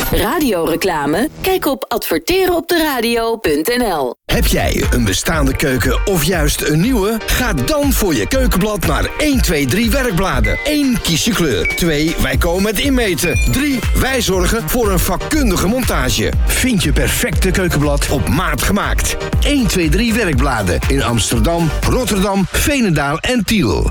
Radioreclame? Kijk op adverterenopderadio.nl. Heb jij een bestaande keuken of juist een nieuwe? Ga dan voor je keukenblad naar 1, 2, 3 werkbladen. 1, kies je kleur. 2, wij komen het inmeten. 3, wij zorgen voor een vakkundige montage. Vind je perfecte keukenblad op maat gemaakt. 1, 2, 3 werkbladen in Amsterdam, Rotterdam, Veenendaal en Tiel.